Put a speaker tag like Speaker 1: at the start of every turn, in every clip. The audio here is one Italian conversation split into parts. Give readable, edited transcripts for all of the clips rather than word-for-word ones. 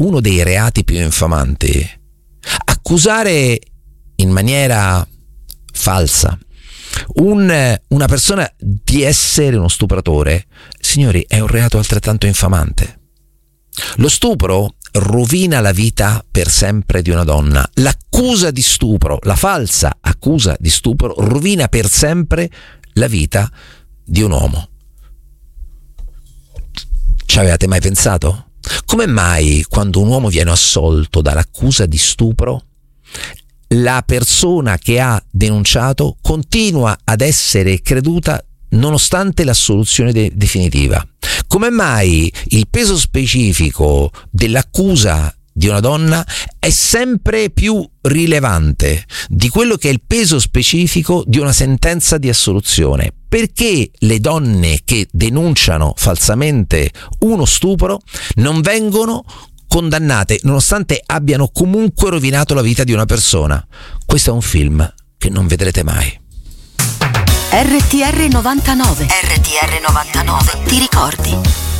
Speaker 1: uno dei reati più infamanti. Accusare in maniera falsa una persona di essere uno stupratore, signori, è un reato altrettanto infamante. Lo stupro rovina la vita per sempre di una donna. L'accusa di stupro, la falsa accusa di stupro, rovina per sempre la vita di un uomo. Ci avevate mai pensato? Come mai quando un uomo viene assolto dall'accusa di stupro, la persona che ha denunciato continua ad essere creduta nonostante l'assoluzione definitiva? Come mai il peso specifico dell'accusa di una donna è sempre più rilevante di quello che è il peso specifico di una sentenza di assoluzione? Perché le donne che denunciano falsamente uno stupro non vengono condannate nonostante abbiano comunque rovinato la vita di una persona? Questo è un film che non vedrete mai.
Speaker 2: RTR 99. RTR 99. Ti ricordi?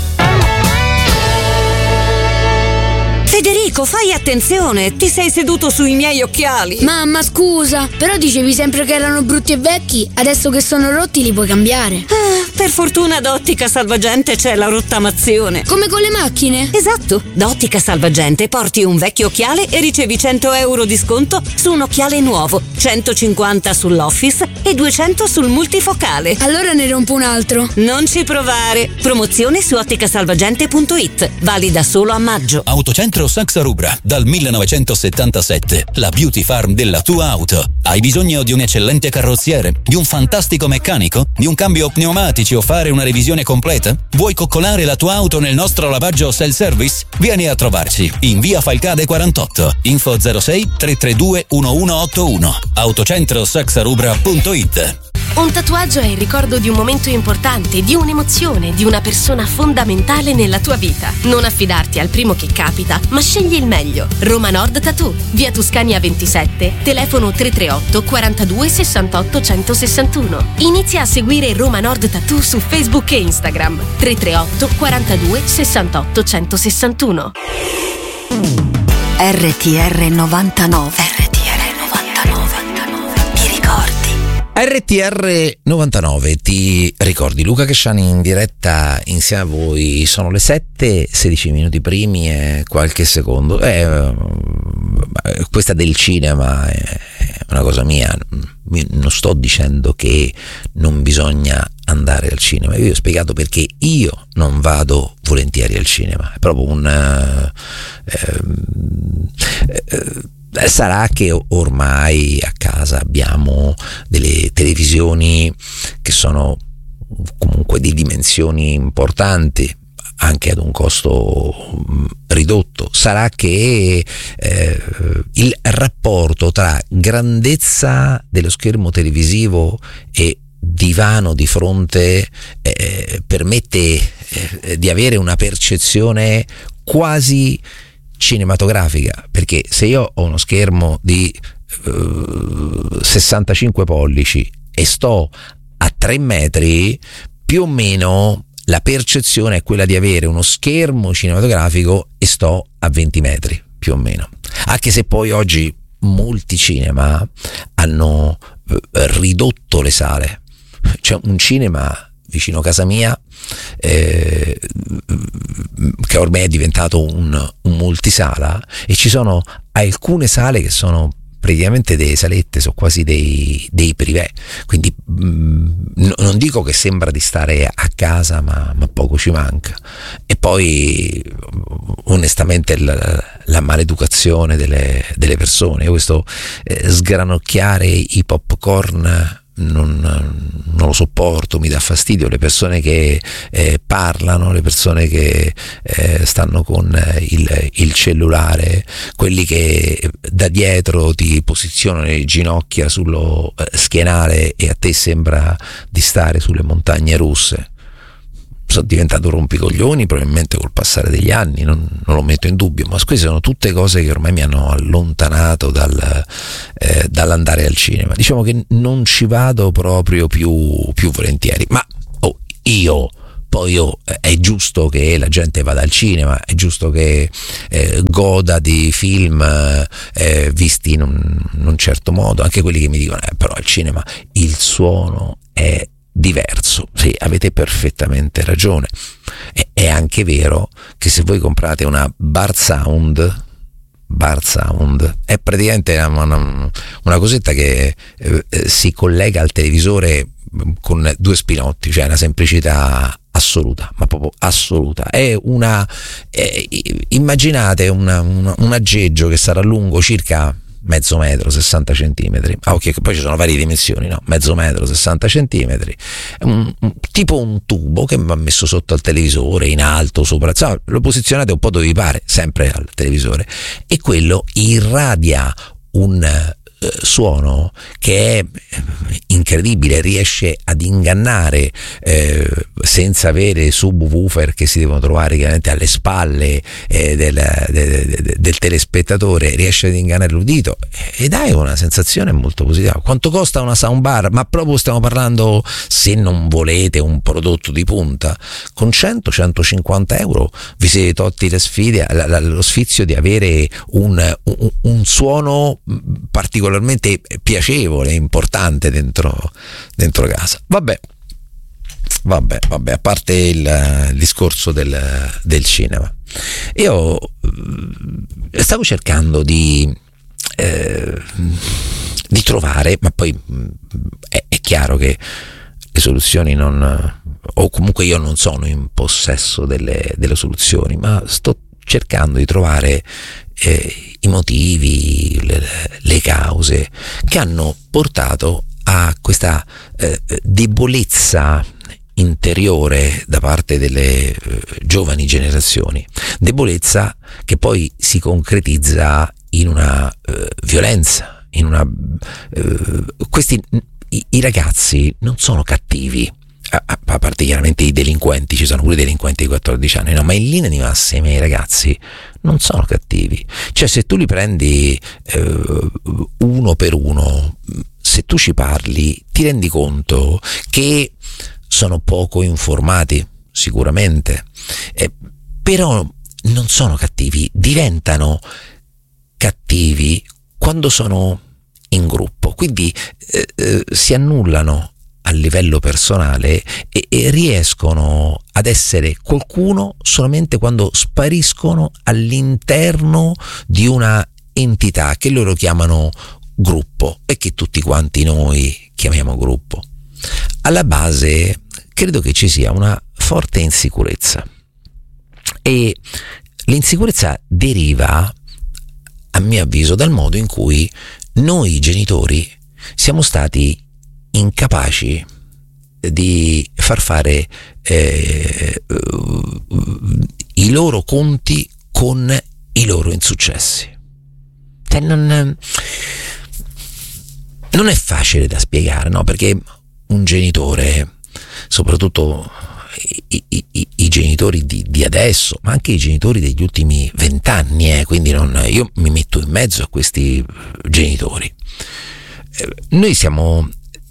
Speaker 3: Federico, fai attenzione, ti sei seduto sui miei occhiali.
Speaker 4: Mamma, scusa, però dicevi sempre che erano brutti e vecchi, adesso che sono rotti li puoi cambiare.
Speaker 3: Per fortuna da Ottica Salvagente c'è la rottamazione.
Speaker 4: Come con le macchine?
Speaker 3: Esatto, da Ottica Salvagente porti un vecchio occhiale e ricevi 100 euro di sconto su un occhiale nuovo, 150 sull'Office e 200 sul multifocale.
Speaker 4: Allora ne rompo un altro.
Speaker 3: Non ci provare. Promozione su otticasalvagente.it, valida solo a maggio.
Speaker 5: Autocentro Saxa Rubra, dal 1977, la beauty farm della tua auto. Hai bisogno di un eccellente carrozziere, di un fantastico meccanico, di un cambio pneumatici o fare una revisione completa? Vuoi coccolare la tua auto nel nostro lavaggio self-service? Vieni a trovarci in via Falcade 48, info 06 332 1181, autocentrosaxarubra.it.
Speaker 6: Un tatuaggio è il ricordo di un momento importante, di un'emozione, di una persona fondamentale nella tua vita. Non affidarti al primo che capita, ma scegli il meglio. Roma Nord Tattoo, via Tuscania 27, telefono 338 42 68 161. Inizia a seguire Roma Nord Tattoo su Facebook e Instagram. 338 42 68 161.
Speaker 2: RTR 99. RTR 99. Ti ricordi?
Speaker 1: RTR 99, ti ricordi? Luca Cresciani in diretta insieme a voi. Sono le 7, 16 minuti primi e qualche secondo. Questa del cinema è una cosa mia. Non sto dicendo che non bisogna andare al cinema. Io ho spiegato perché io non vado volentieri al cinema. È proprio sarà che ormai a casa abbiamo delle televisioni che sono comunque di dimensioni importanti, anche ad un costo ridotto. Sarà che il rapporto tra grandezza dello schermo televisivo e divano di fronte permette di avere una percezione quasi cinematografica, perché se io ho uno schermo di 65 pollici e sto a 3 metri, più o meno la percezione è quella di avere uno schermo cinematografico e sto a 20 metri, più o meno. Anche se poi oggi molti cinema hanno ridotto le sale. C'è un cinema vicino a casa mia che ormai è diventato un multisala, e ci sono alcune sale che sono praticamente delle salette, sono quasi dei privé, quindi non dico che sembra di stare a casa, ma poco ci manca. E poi onestamente la maleducazione delle persone, questo sgranocchiare i popcorn non lo sopporto, mi dà fastidio. Le persone che parlano, le persone che stanno con il cellulare, quelli che da dietro ti posizionano le ginocchia sullo schienale e a te sembra di stare sulle montagne russe. Sono diventato rompicoglioni probabilmente col passare degli anni, non lo metto in dubbio, ma queste sono tutte cose che ormai mi hanno allontanato dall'andare al cinema. Diciamo che non ci vado proprio più volentieri, ma io poi è giusto che la gente vada al cinema, è giusto che goda di film visti in un certo modo, anche quelli che mi dicono però al cinema il suono è diverso. Sì, avete perfettamente ragione. È anche vero che se voi comprate una bar sound è praticamente una cosetta che si collega al televisore con due spinotti, cioè una semplicità assoluta, ma proprio assoluta. È immaginate un aggeggio che sarà lungo circa mezzo metro, 60 centimetri. Ok, poi ci sono varie dimensioni, no? Mezzo metro, 60 centimetri, tipo un tubo che va messo sotto al televisore, in alto, sopra, lo posizionate un po' dove vi pare, sempre al televisore, e quello irradia un suono che è incredibile, riesce ad ingannare senza avere subwoofer che si devono trovare chiaramente alle spalle del telespettatore, riesce ad ingannare l'udito ed hai una sensazione molto positiva. Quanto costa una soundbar? Ma proprio stiamo parlando, se non volete un prodotto di punta, con 100-150 euro vi siete tolti le sfide, lo sfizio di avere un suono particolarmente piacevole, importante dentro casa. Vabbè, a parte il discorso del cinema, io stavo cercando di trovare, ma poi è chiaro che le soluzioni o comunque io non sono in possesso delle soluzioni, ma sto cercando di trovare i motivi, le cause che hanno portato a questa debolezza interiore da parte delle giovani generazioni, debolezza che poi si concretizza in una violenza, i ragazzi non sono cattivi, a parte chiaramente i delinquenti, ci sono pure delinquenti di 14 anni, no, ma in linea di massima i ragazzi non sono cattivi. Cioè, se tu li prendi uno per uno, se tu ci parli, ti rendi conto che sono poco informati, sicuramente, però non sono cattivi, diventano cattivi quando sono in gruppo, quindi si annullano a livello personale e riescono ad essere qualcuno solamente quando spariscono all'interno di una entità che loro chiamano gruppo e che tutti quanti noi chiamiamo gruppo. Alla base credo che ci sia una forte insicurezza, e l'insicurezza deriva, a mio avviso, dal modo in cui noi genitori siamo stati incapaci di far fare i loro conti con i loro insuccessi. Non è facile da spiegare, no? Perché un genitore, soprattutto i genitori di adesso, ma anche i genitori degli ultimi 20 anni, quindi io mi metto in mezzo a questi genitori. Noi siamo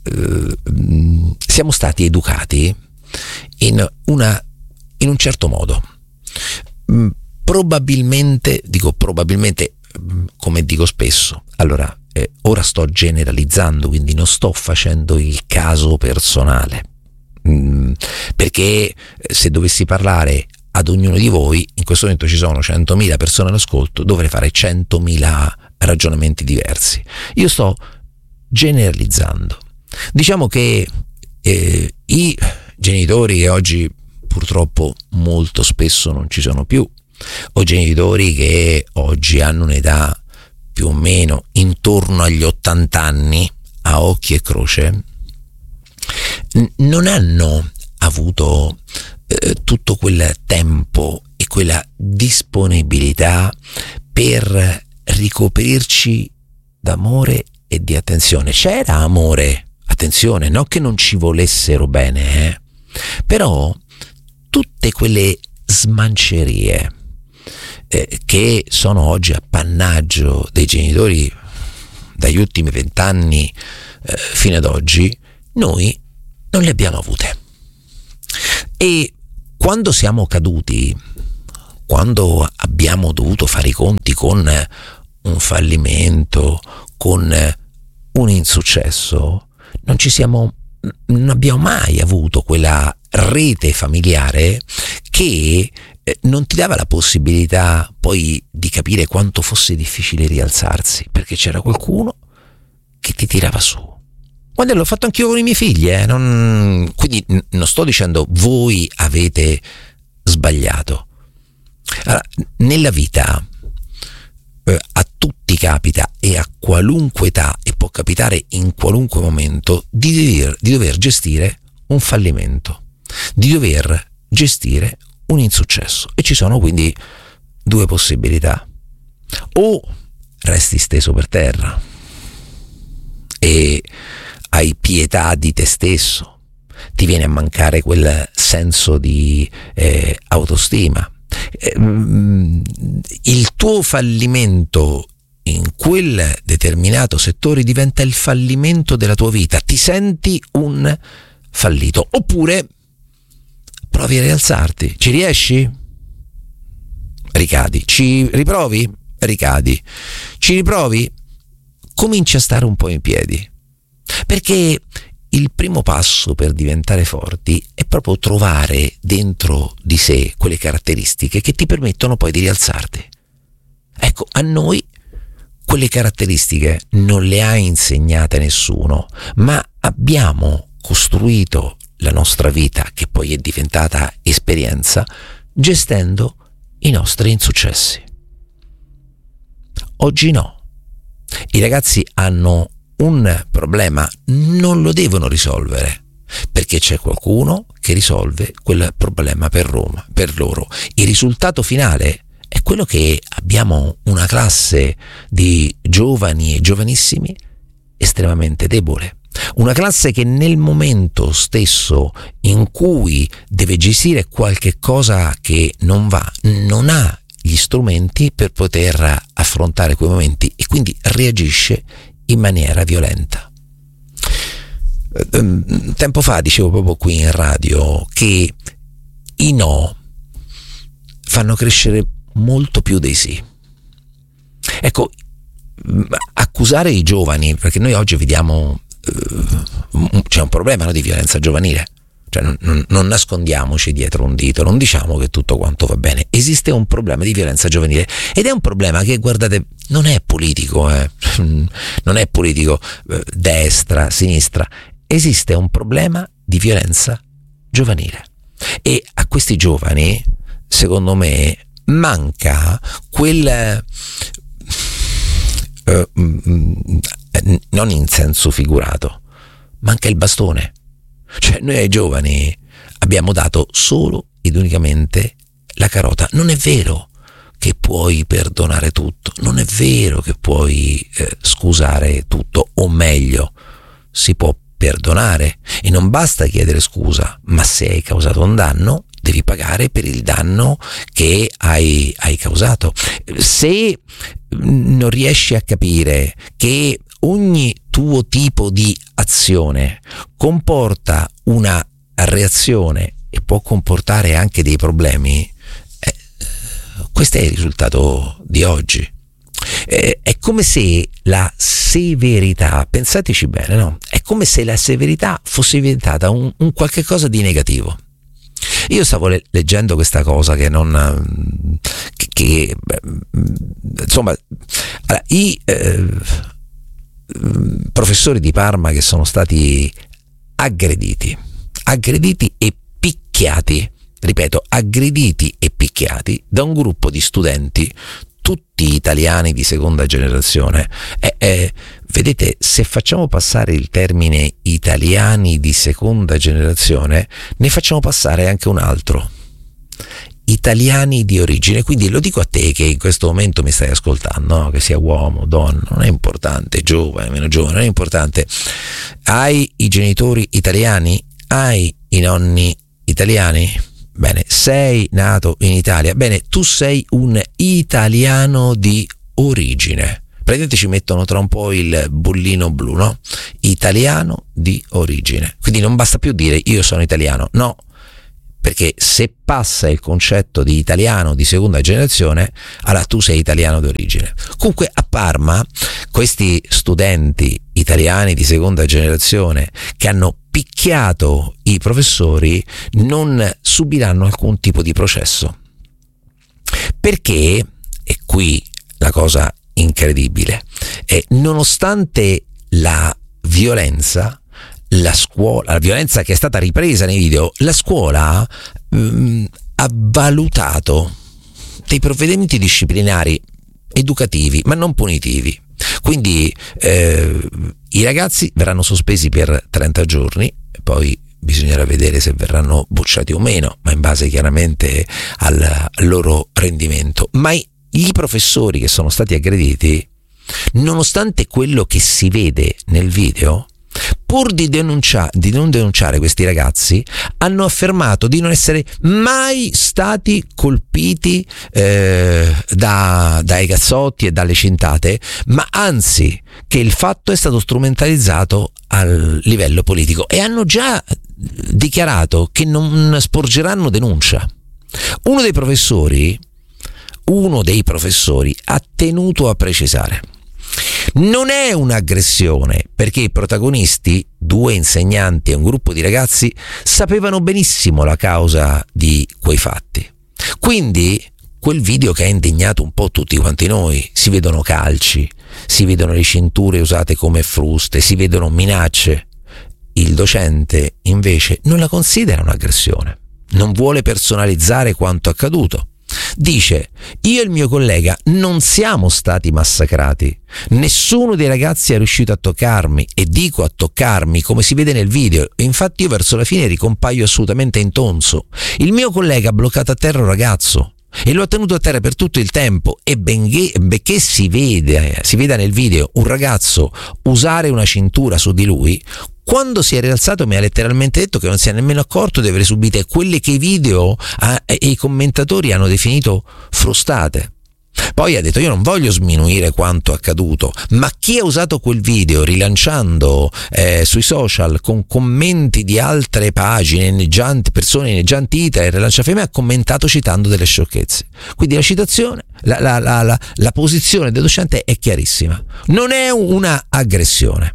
Speaker 1: stati educati in un certo modo. Probabilmente, come dico spesso, allora ora sto generalizzando, quindi non sto facendo il caso personale, perché se dovessi parlare ad ognuno di voi, in questo momento ci sono 100.000 persone all'ascolto, dovrei fare 100.000 ragionamenti diversi. Io sto generalizzando. Diciamo che i genitori che oggi purtroppo molto spesso non ci sono più, o genitori che oggi hanno un'età più o meno intorno agli 80 anni, a occhi e croce, non hanno avuto tutto quel tempo e quella disponibilità per ricoprirci d'amore e di attenzione. C'era amore, attenzione, non che non ci volessero bene, però tutte quelle smancerie che sono oggi appannaggio dei genitori dagli ultimi 20 anni fino ad oggi, noi non le abbiamo avute. E quando siamo caduti, quando abbiamo dovuto fare i conti con un fallimento, con un insuccesso, non abbiamo mai avuto quella rete familiare che non ti dava la possibilità poi di capire quanto fosse difficile rialzarsi, perché c'era qualcuno che ti tirava su. Quando l'ho fatto anch'io con i miei figli, quindi non sto dicendo voi avete sbagliato. Allora, nella vita a tutti capita, e a qualunque età, e può capitare in qualunque momento, di dover gestire un fallimento, di dover gestire un insuccesso, e ci sono quindi due possibilità: o resti steso per terra e hai pietà di te stesso, ti viene a mancare quel senso di autostima, il tuo fallimento in quel determinato settore diventa il fallimento della tua vita, ti senti un fallito. Oppure provi a rialzarti, ci riesci? Ricadi. Ci riprovi? Ricadi. Ci riprovi? Cominci a stare un po' in piedi, perché il primo passo per diventare forti è proprio trovare dentro di sé quelle caratteristiche che ti permettono poi di rialzarti. Ecco, a noi quelle caratteristiche non le ha insegnate nessuno, ma abbiamo costruito la nostra vita, che poi è diventata esperienza, gestendo i nostri insuccessi. Oggi no. I ragazzi hanno un problema, non lo devono risolvere, perché c'è qualcuno che risolve quel problema per loro. Il risultato finale è quello che abbiamo una classe di giovani e giovanissimi estremamente debole, una classe che nel momento stesso in cui deve gestire qualche cosa che non va, non ha gli strumenti per poter affrontare quei momenti, e quindi reagisce in maniera violenta. Tempo fa dicevo proprio qui in radio che i no fanno crescere molto più dei sì. Ecco, accusare i giovani, perché noi oggi vediamo c'è un problema, di violenza giovanile, cioè non nascondiamoci dietro un dito, non diciamo che tutto quanto va bene. Esiste un problema di violenza giovanile, ed è un problema che, guardate, non è politico, non è politico, destra, sinistra. Esiste un problema di violenza giovanile, e a questi giovani, secondo me, manca quel non in senso figurato, manca il bastone. Cioè, noi ai giovani abbiamo dato solo ed unicamente la carota. Non è vero che puoi perdonare tutto, non è vero che puoi scusare tutto, o meglio, si può perdonare e non basta chiedere scusa, ma se hai causato un danno devi pagare per il danno che hai causato. Se non riesci a capire che ogni tuo tipo di azione comporta una reazione e può comportare anche dei problemi, questo è il risultato di oggi. È come se la severità, pensateci bene, no? È come se la severità fosse diventata un qualche cosa di negativo. Io stavo leggendo questa cosa che insomma, i professori di Parma che sono stati aggrediti e picchiati, ripeto, aggrediti e picchiati da un gruppo di studenti, tutti italiani di seconda generazione. Vedete, se facciamo passare il termine italiani di seconda generazione, ne facciamo passare anche un altro: italiani di origine. Quindi lo dico a te che in questo momento mi stai ascoltando, no? Che sia uomo, donna, non è importante, giovane, meno giovane, non è importante. Hai i genitori italiani? Hai i nonni italiani? Bene, sei nato in Italia, bene, tu sei un italiano di origine. Praticamente ci mettono tra un po' il bollino blu, no? Italiano di origine. Quindi non basta più dire io sono italiano, no, perché se passa il concetto di italiano di seconda generazione, allora tu sei italiano d'origine. Comunque a Parma questi studenti italiani di seconda generazione che hanno picchiato i professori non subiranno alcun tipo di processo, perché, e qui la cosa incredibile, nonostante la violenza, la violenza che è stata ripresa nei video, la scuola ha valutato dei provvedimenti disciplinari educativi ma non punitivi. Quindi i ragazzi verranno sospesi per 30 giorni, poi bisognerà vedere se verranno bocciati o meno, ma in base chiaramente al loro rendimento. Ma i professori che sono stati aggrediti, nonostante quello che si vede nel video, pur di non denunciare questi ragazzi, hanno affermato di non essere mai stati colpiti dai cazzotti e dalle cintate, ma anzi che il fatto è stato strumentalizzato al livello politico, e hanno già dichiarato che non sporgeranno denuncia. Uno dei professori ha tenuto a precisare: non è un'aggressione, perché i protagonisti, 2 insegnanti e un gruppo di ragazzi, sapevano benissimo la causa di quei fatti. Quindi quel video che ha indignato un po' tutti quanti noi, si vedono calci, si vedono le cinture usate come fruste, si vedono minacce. Il docente invece non la considera un'aggressione, non vuole personalizzare quanto accaduto. Dice: io e il mio collega non siamo stati massacrati, nessuno dei ragazzi è riuscito a toccarmi, e dico a toccarmi come si vede nel video, e infatti io verso la fine ricompaio assolutamente intonso. Il mio collega ha bloccato a terra un ragazzo e lo ha tenuto a terra per tutto il tempo, e benché si veda nel video un ragazzo usare una cintura su di lui, quando si è rialzato mi ha letteralmente detto che non si è nemmeno accorto di aver subito quelle che i video e i commentatori hanno definito frustate. Poi ha detto: io non voglio sminuire quanto accaduto, ma chi ha usato quel video rilanciando sui social con commenti di altre pagine persone inneggianti Hitler e Lanciafemme, ha commentato citando delle sciocchezze. Quindi la citazione, la posizione del docente è chiarissima, non è una aggressione.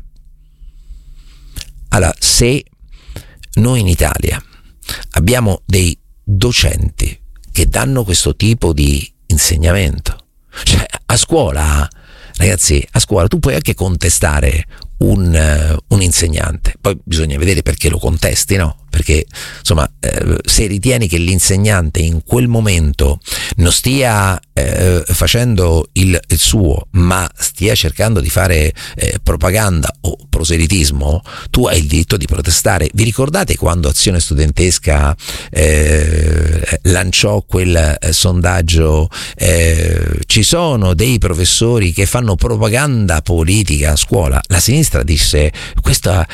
Speaker 1: Allora, se noi in Italia abbiamo dei docenti che danno questo tipo di insegnamento, cioè a scuola, ragazzi, a scuola tu puoi anche contestare un insegnante, poi bisogna vedere perché lo contesti, no? Perché insomma, se ritieni che l'insegnante in quel momento non stia facendo il suo, ma stia cercando di fare propaganda o proselitismo, tu hai il diritto di protestare. Vi ricordate quando Azione Studentesca lanciò quel sondaggio? Ci sono dei professori che fanno propaganda politica a scuola. La sinistra disse: questa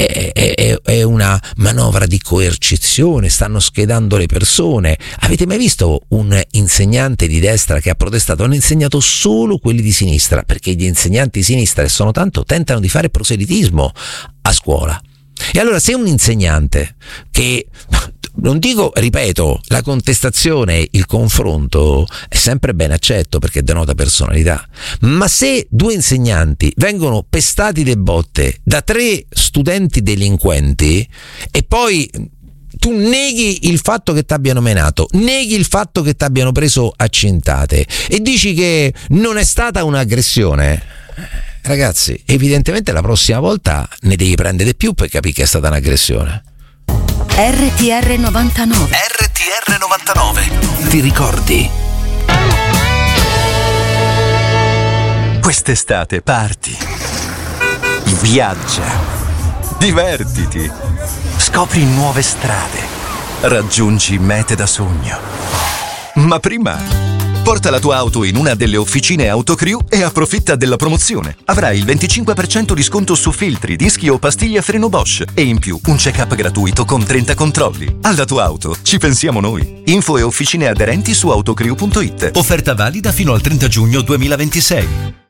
Speaker 1: è una manovra di coercizione, stanno schedando le persone. Avete mai visto un insegnante di destra che ha protestato? Hanno insegnato solo quelli di sinistra, perché gli insegnanti di sinistra, e sono tanto, tentano di fare proselitismo a scuola. E allora, se un insegnante che, non dico, ripeto, la contestazione, il confronto è sempre ben accetto perché denota personalità, ma se 2 insegnanti vengono pestati de botte da 3 studenti delinquenti e poi tu neghi il fatto che t'abbiano menato, neghi il fatto che t'abbiano preso a cintate e dici che non è stata un'aggressione, ragazzi, evidentemente la prossima volta ne devi prendere di più per capire che è stata un'aggressione.
Speaker 2: RTR 99.
Speaker 7: RTR 99. Ti ricordi? Quest'estate parti, viaggia, divertiti, scopri nuove strade, raggiungi mete da sogno. Ma prima porta la tua auto in una delle officine Autocrew e approfitta della promozione. Avrai il 25% di sconto su filtri, dischi o pastiglie a freno Bosch e in più un check-up gratuito con 30 controlli. Alla tua auto ci pensiamo noi. Info e officine aderenti su autocrew.it.
Speaker 8: Offerta valida fino al 30 giugno 2026.